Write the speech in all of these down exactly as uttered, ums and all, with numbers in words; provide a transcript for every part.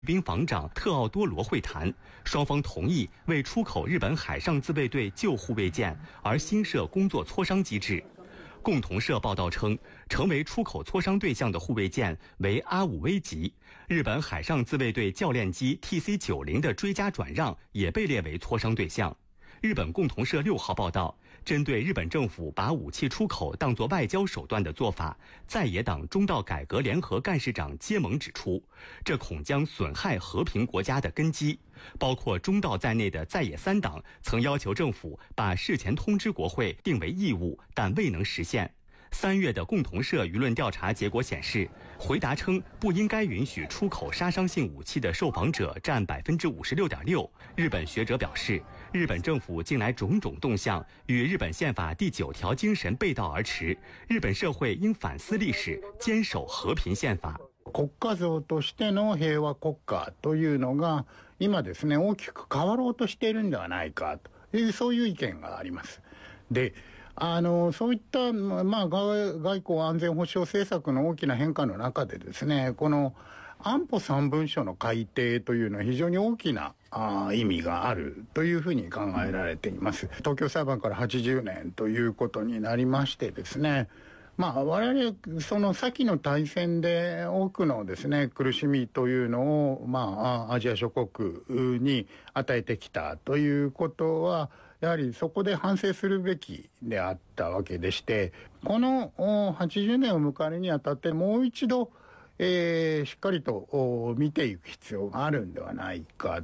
兵防长特奥多罗会谈，双方同意为出口日本海上自卫队旧护卫舰而新设工作磋商机制。共同社报道称，成为出口磋商对象的护卫舰为阿武威级，日本海上自卫队教练机 T C 九十 的追加转让也被列为磋商对象。日本共同社六号报道，针对日本政府把武器出口当作外交手段的做法，在野党中道改革联合干事长皆盟指出，这恐将损害和平国家的根基。包括中道在内的在野三党曾要求政府把事前通知国会定为义务，但未能实现。三月的共同社舆论调查结果显示，回答称不应该允许出口杀伤性武器的受访者占百分之五十六点六。日本学者表示，日本政府近来种种动向与日本宪法第九条精神背道而驰，日本社会应反思历史，坚守和平宪法。 国家像としての平和国家というのが今ですね大きく変わろうとしているんではないかというそういう意見があります。で。あのそういった、まあ、外, 外交安全保障政策の大きな変化の中でですね、この安保三文書の改定というのは非常に大きなあ意味があるというふうに考えられています。東京裁判からはちじゅうねんということになりましてですね、まあ、我々その先の大戦で多くのですね苦しみというのを、まあ、アジア諸国に与えてきたということはやはりそこで反省するべきであったわけでして、このはちじゅうねんを迎えるにあたってもう一度、えー、しっかりと見ていく必要があるんではないか。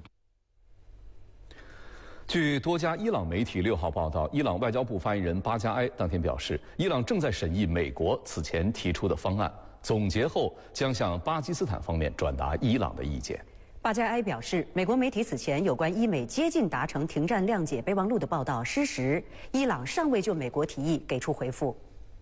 据多家伊朗媒体六号报道，伊朗外交部发言人巴加埃当天表示，伊朗正在审议美国此前提出的方案，总结后将向巴基斯坦方面转达伊朗的意见。 巴加埃表示，美国媒体此前有关伊美接近达成停战谅解备忘录的报道失实，伊朗尚未就美国提议给出回复。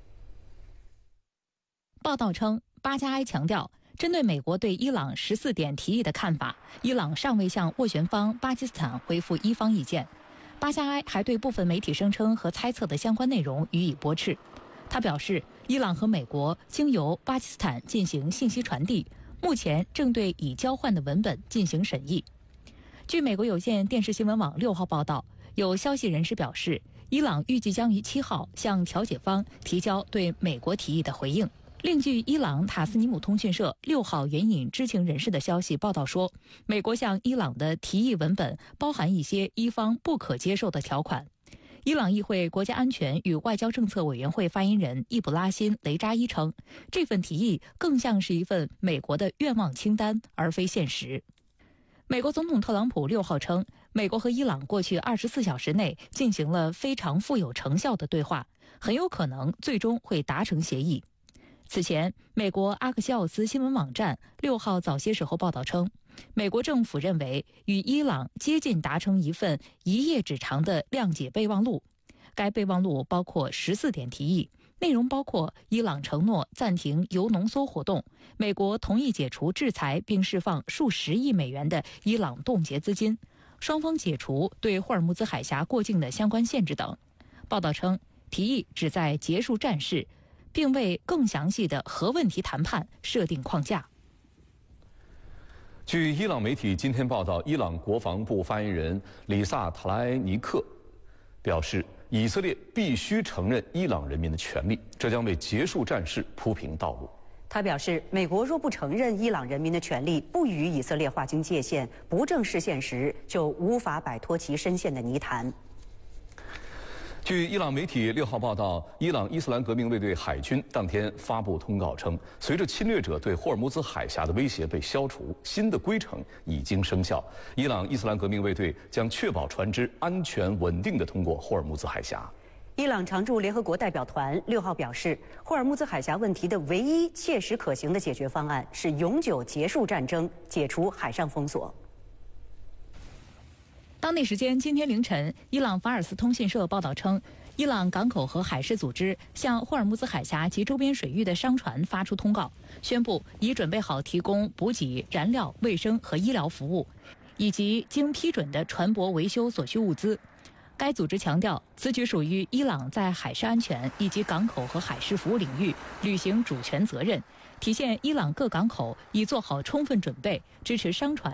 报道称，巴加埃强调，针对美国对伊朗十四点提议的看法，伊朗尚未向斡旋方巴基斯坦回复伊方意见。巴加埃还对部分媒体声称和猜测的相关内容予以驳斥。他表示，伊朗和美国经由巴基斯坦进行信息传递，目前正对已交换的文本进行审议。据美国有线电视新闻网六号报道，有消息人士表示，伊朗预计将于七号向调解方提交对美国提议的回应。另据伊朗塔斯尼姆通讯社六号援引知情人士的消息报道说，美国向伊朗的提议文本包含一些伊方不可接受的条款。伊朗议会国家安全与外交政策委员会发言人易卜拉欣·雷扎伊称，这份提议更像是一份美国的愿望清单，而非现实。美国总统特朗普六号称，美国和伊朗过去二十四小时内进行了非常富有成效的对话，很有可能最终会达成协议。此前，美国阿克西奥斯新闻网站六号早些时候报道称，美国政府认为与伊朗接近达成一份一页纸长的谅解备忘录。该备忘录包括十四点提议，内容包括伊朗承诺暂停铀浓缩活动，美国同意解除制裁并释放数十亿美元的伊朗冻结资金，双方解除对霍尔木兹海峡过境的相关限制等。报道称，提议旨在结束战事，并为更详细的核问题谈判设定框架。 据伊朗媒体今天报道，伊朗国防部发言人里萨塔拉埃尼克表示，以色列必须承认伊朗人民的权利，这将为结束战事铺平道路。 他表示，美国若不承认伊朗人民的权利，不与以色列划清界限，不正视现实，就无法摆脱其深陷的泥潭。 据伊朗媒体六号报道，伊朗伊斯兰革命卫队海军当天发布通告称，随着侵略者对霍尔木兹海峡的威胁被消除，新的规程已经生效。伊朗伊斯兰革命卫队将确保船只安全稳定地通过霍尔木兹海峡。 伊朗常驻联合国代表团六号表示，霍尔木兹海峡问题的唯一切实可行的解决方案是永久结束战争，解除海上封锁。 当地时间今天凌晨，伊朗法尔斯通讯社报道称，伊朗港口和海事组织向霍尔木兹海峡及周边水域的商船发出通告，宣布已准备好提供补给、燃料、卫生和医疗服务，以及经批准的船舶维修所需物资。 该组织强调，此举属于伊朗在海事安全以及港口和海事服务领域履行主权责任，体现伊朗各港口已做好充分准备，支持商船